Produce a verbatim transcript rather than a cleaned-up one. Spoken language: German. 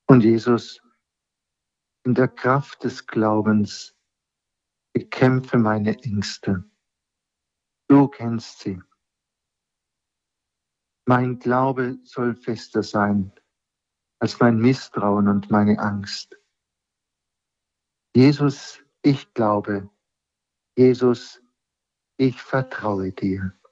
Und Jesus, in der Kraft des Glaubens bekämpfe meine Ängste. Du kennst sie. Mein Glaube soll fester sein als mein Misstrauen und meine Angst. Jesus, ich glaube. Jesus, ich vertraue dir.